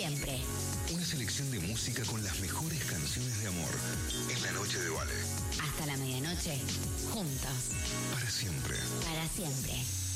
siempre. Una selección de música con las mejores canciones de amor. En la noche de Vale. Hasta la medianoche, juntos. Para siempre. Para siempre.